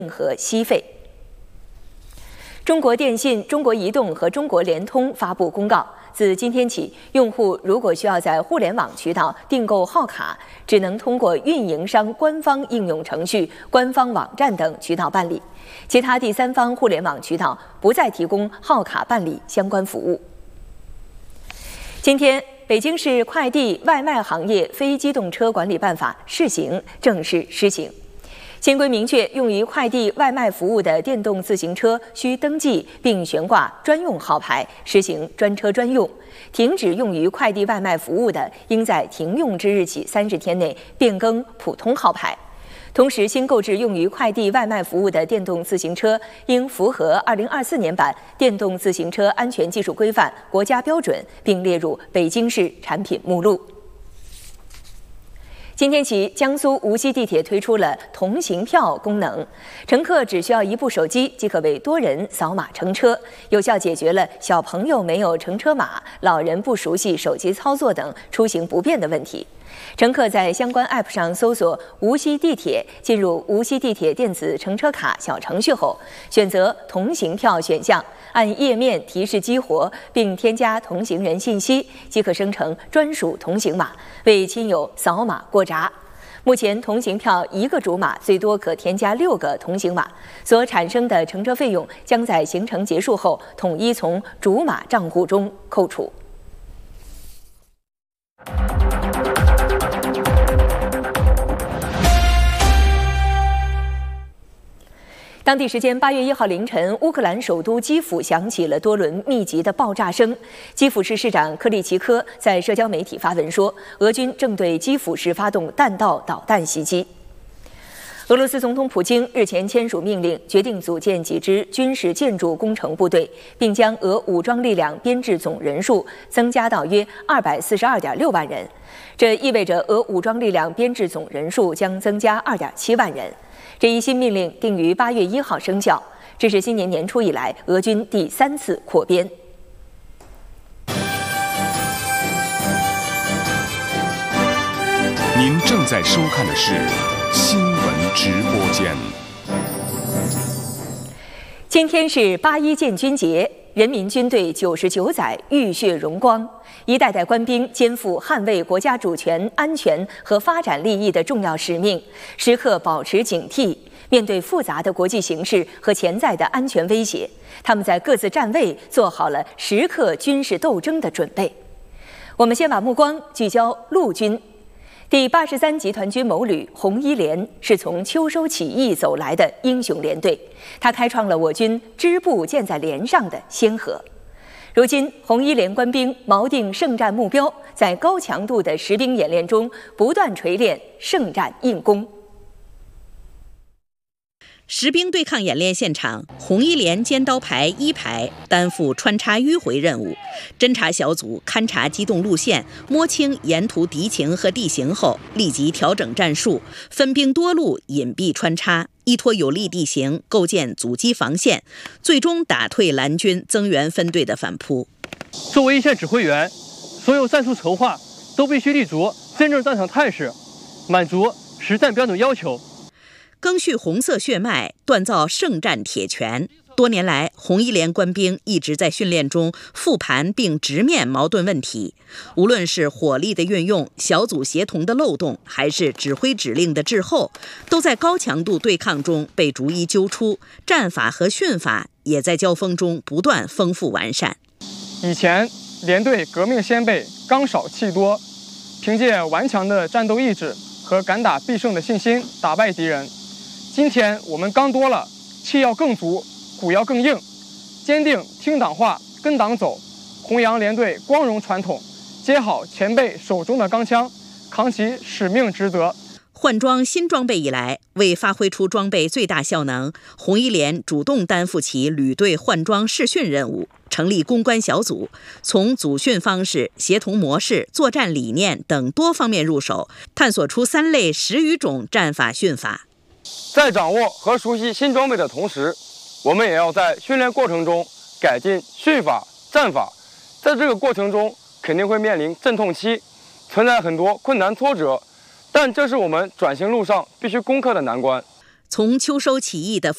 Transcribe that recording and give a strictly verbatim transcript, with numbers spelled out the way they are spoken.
和息费。中国电信、中国移动和中国联通发布公告，自今天起，用户如果需要在互联网渠道订购号卡，只能通过运营商官方应用程序、官方网站等渠道办理，其他第三方互联网渠道不再提供号卡办理相关服务。今天，北京市快递外卖行业非机动车管理办法试行正式施行。新规明确，用于快递外卖服务的电动自行车需登记并悬挂专用号牌，实行专车专用；停止用于快递外卖服务的，应在停用之日起三十天内变更普通号牌。同时，新购置用于快递外卖服务的电动自行车应符合二零二四年版电动自行车安全技术规范国家标准，并列入北京市产品目录。今天起，江苏无锡地铁推出了同行票功能，乘客只需要一部手机即可为多人扫码乘车，有效解决了小朋友没有乘车码、老人不熟悉手机操作等出行不便的问题。乘客在相关 App 上搜索无锡地铁，进入无锡地铁电子乘车卡小程序后，选择同行票选项，按页面提示激活，并添加同行人信息，即可生成专属同行码，为亲友扫码过闸。目前，同行票一个主码最多可添加六个同行码，所产生的乘车费用将在行程结束后统一从主码账户中扣除。当地时间八月一号凌晨，乌克兰首都基辅响起了多轮密集的爆炸声。基辅市市长克利奇科在社交媒体发文说，俄军正对基辅市发动弹道导弹袭击。俄罗斯总统普京日前签署命令，决定组建几支军事建筑工程部队，并将俄武装力量编制总人数增加到约二百四十二点六万人。这意味着俄武装力量编制总人数将增加二点七万人。这一新命令定于八月一号生效，这是今年年初以来俄军第三次扩编。 您正在收看的是新闻直播间。 今天是八一建军节，人民军队九十九载浴血荣光，一代代官兵肩负捍卫国家主权、安全和发展利益的重要使命，时刻保持警惕。面对复杂的国际形势和潜在的安全威胁，他们在各自站位做好了时刻军事斗争的准备。我们先把目光聚焦陆军。第八十三集团军某旅红一连是从秋收起义走来的英雄连队，它开创了我军支部建在连上的先河。如今，红一连官兵锚定圣战目标，在高强度的实兵演练中不断锤炼圣战硬功。 实兵对抗演练现场，红一连尖刀排一排担负穿插迂回任务，侦察小组勘察机动路线，摸清沿途敌情和地形后，立即调整战术，分兵多路隐蔽穿插，依托有利地形构建阻击防线，最终打退蓝军增援分队的反扑。 作为一线指挥员，所有战术筹划都必须立足真正战场态势，满足实战标准要求。 赓续红色血脉，锻造圣战铁拳。多年来，红一连官兵一直在训练中复盘并直面矛盾问题，无论是火力的运用、小组协同的漏洞，还是指挥指令的滞后，都在高强度对抗中被逐一揪出，战法和训法也在交锋中不断丰富完善。 以前连队革命先辈刚少气多，凭借顽强的战斗意志和敢打必胜的信心打败敌人。今天我们刚多了，气要更足，骨要更硬，坚定听党话跟党走，弘扬连队光荣传统，接好前辈手中的钢枪，扛起使命职责。 换装新装备以来，为发挥出装备最大效能，红一连主动担负起旅队换装试训任务，成立攻关小组，从组训方式、协同模式、作战理念等多方面入手，探索出三类十余种战法训法。 在掌握和熟悉新装备的同时，我们也要在训练过程中改进训法、战法。在这个过程中，肯定会面临阵痛期，存在很多困难挫折，但这是我们转型路上必须攻克的难关。 从秋收起义的